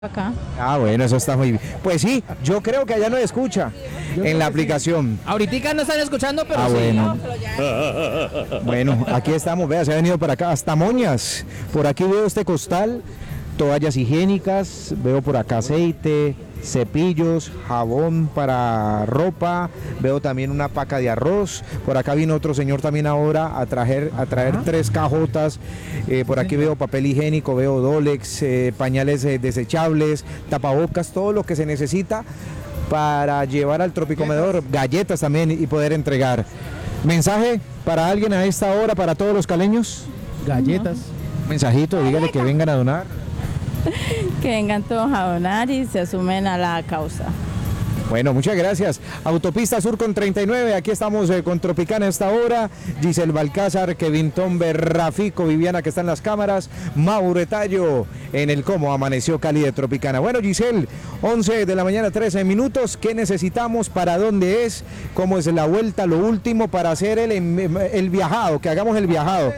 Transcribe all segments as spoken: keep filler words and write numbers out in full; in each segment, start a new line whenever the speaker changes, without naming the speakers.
Acá.
Ah, bueno, eso está muy bien. Pues sí, yo creo que allá no escucha en la aplicación.
Ahorita no están escuchando, pero
Ah,
sí.
bueno. Bueno, aquí estamos, vea, se ha venido para acá, hasta moñas. Por aquí veo este costal, toallas higiénicas, veo por acá aceite, cepillos, jabón para ropa, veo también una paca de arroz. Por acá vino otro señor también ahora a traer, a traer tres cajotas. Eh, por aquí veo papel higiénico, veo Dolex, eh, pañales eh, desechables, tapabocas, todo lo que se necesita para llevar al tropicomedor, galletas también y poder entregar. ¿Mensaje para alguien a esta hora, para todos los caleños?
Galletas.
Mensajito, dígale que vengan a donar.
Que vengan todos a donar y se asumen a la causa.
Bueno, muchas gracias. Autopista Sur con treinta y nueve, aquí estamos eh, con Tropicana a esta hora. Giselle Balcázar, Kevin Tomber, Rafico, Viviana que está en las cámaras, Mauro Tallo en el Cómo Amaneció Cali de Tropicana. Bueno, Giselle, once de la mañana, trece minutos. ¿Qué necesitamos? ¿Para dónde es? ¿Cómo es la vuelta? Lo último para hacer el, el viajado, que hagamos el viajado.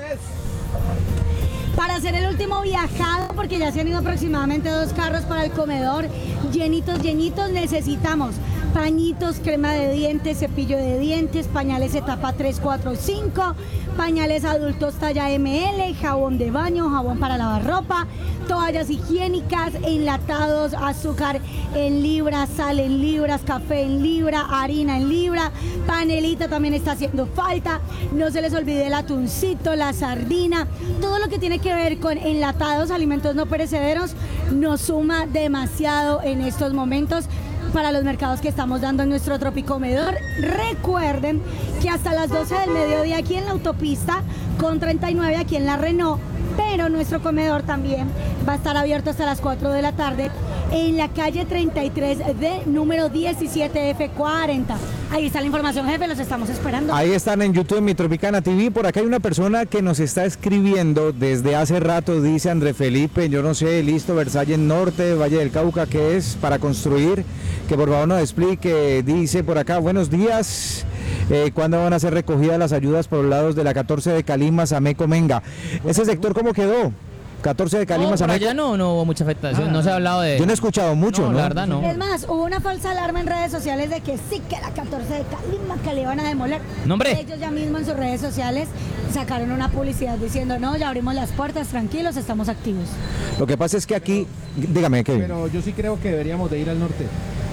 Para hacer el último viajado, porque ya se han ido aproximadamente dos carros para el comedor, llenitos, llenitos, necesitamos pañitos, crema de dientes, cepillo de dientes, pañales etapa tres, cuatro, cinco, pañales adultos talla eme ele, jabón de baño, jabón para lavar ropa, toallas higiénicas, enlatados, azúcar en libras, sal en libras, café en libra, harina en libra, panelita también está haciendo falta, no se les olvide el atuncito, la sardina, todo lo que tiene que ver con enlatados, alimentos no perecederos, nos suma demasiado en estos momentos para los mercados que estamos dando en nuestro Tropicomedor. Recuerden que hasta las doce del mediodía aquí en la autopista, con treinta y nueve aquí en la Renault, pero nuestro comedor también va a estar abierto hasta las cuatro de la tarde en la calle treinta y tres D, número diecisiete F cuarenta. Ahí está la información, jefe, los estamos esperando.
Ahí están en YouTube, en mi Tropicana T V. Por acá hay una persona que nos está escribiendo desde hace rato, dice André Felipe, yo no sé, listo, Versalles Norte, Valle del Cauca, ¿qué es para construir? Que por favor nos explique. Dice por acá, buenos días. Eh, ¿Cuándo van a ser recogidas las ayudas por los lados de la catorce de Calima, Sameco, Menga? ¿Ese sector cómo quedó? catorce de Calima,
No, por
Sameco.
allá no, no hubo mucha afectación,
Ah,
no se ha hablado de...
Yo no he escuchado mucho,
no,
¿no?
la verdad no.
Es más, hubo una falsa alarma en redes sociales de que sí, que la catorce de Calima, que le iban a demoler.
No, hombre.
Ellos ya mismo en sus redes sociales sacaron una publicidad diciendo, no, ya abrimos las puertas, tranquilos, estamos activos.
Lo que pasa es que aquí, dígame, Kevin.
Pero yo sí creo que deberíamos de ir al norte,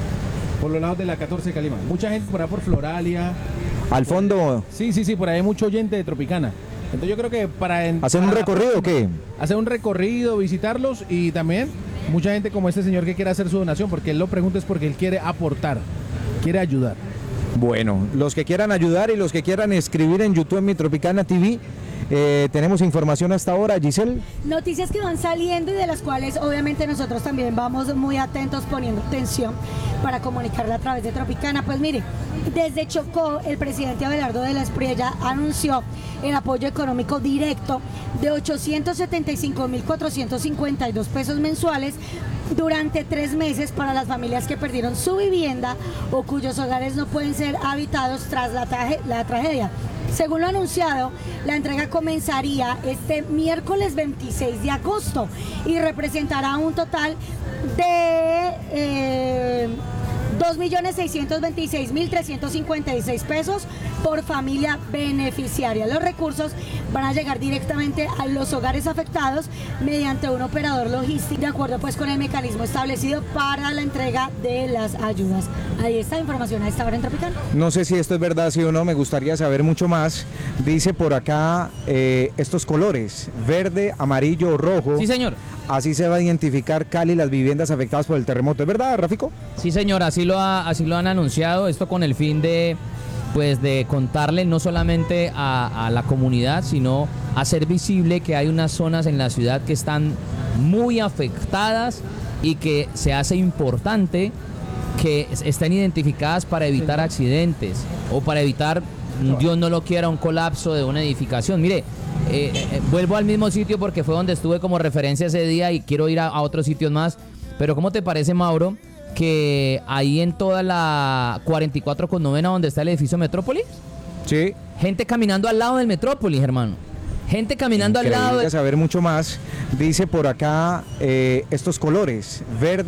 por los lados de la catorce de Calima. Mucha gente por ahí por Floralia.
Al fondo,
Sí, sí, sí, por ahí hay mucho oyente de Tropicana. Entonces yo creo que para... en-
¿hacer un
para-
recorrido o qué?
Hacer un recorrido, visitarlos y también mucha gente como este señor que quiere hacer su donación, porque él lo pregunta es porque él quiere aportar, quiere ayudar.
Bueno, los que quieran ayudar y los que quieran escribir en YouTube en mi Tropicana T V, eh, tenemos información hasta ahora, Giselle.
Noticias que van saliendo y de las cuales obviamente nosotros también vamos muy atentos poniendo atención para comunicarla a través de Tropicana. Pues mire, desde Chocó el presidente Abelardo de la Espriella anunció el apoyo económico directo de ochocientos setenta y cinco mil cuatrocientos cincuenta y dos pesos mensuales durante tres meses para las familias que perdieron su vivienda o cuyos hogares no pueden ser habitados tras la, traje- la tragedia. Según lo anunciado, la entrega comenzaría este miércoles veintiséis de agosto y representará un total de eh, dos millones seiscientos veintiséis mil trescientos cincuenta y seis pesos por familia beneficiaria. Los recursos van a llegar directamente a los hogares afectados mediante un operador logístico, de acuerdo pues con el mecanismo establecido para la entrega de las ayudas. Ahí está información a esta hora en Tropicana.
No sé si esto es verdad, sí o no, me gustaría saber mucho más. Dice por acá eh, estos colores, verde, amarillo, rojo.
Sí, señor.
Así se va a identificar Cali las viviendas afectadas por el terremoto. ¿Es verdad, Rafico?
Sí, señor, así lo, ha- así lo han anunciado, esto con el fin de, pues, de contarle no solamente a, a la comunidad, sino hacer visible que hay unas zonas en la ciudad que están muy afectadas y que se hace importante que es- estén identificadas para evitar accidentes o para evitar, Dios no lo quiera, un colapso de una edificación. Mire, eh, eh, vuelvo al mismo sitio porque fue donde estuve como referencia ese día y quiero ir a, a otros sitios más, pero ¿cómo te parece, Mauro, que ahí en toda la cuarenta y cuatro con novena donde está el edificio Metrópolis,
Sí.
gente caminando al lado del Metrópolis, hermano? Gente caminando al lado de...
saber mucho más. Dice por acá eh, estos colores, verde.